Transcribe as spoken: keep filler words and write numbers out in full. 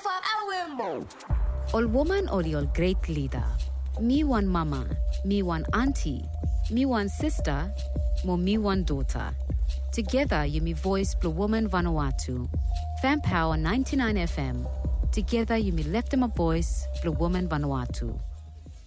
Ol woman oli ol great leader. Me one mama, me one auntie, me one sister, mo me one daughter. Together you me voice Blue Woman Vanuatu. Fan Power ninety-nine F M. Together you me left them a voice Blue Woman Vanuatu.